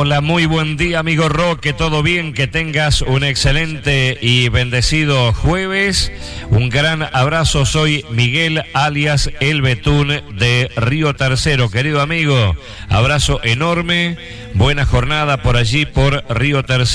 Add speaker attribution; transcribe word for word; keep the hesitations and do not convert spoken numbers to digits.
Speaker 1: Hola, muy buen día, amigo Roque, todo bien, que tengas un excelente y bendecido jueves. Un gran abrazo, soy Miguel alias El Betún de Río Tercero, querido amigo, abrazo enorme, buena jornada por allí por Río Tercero.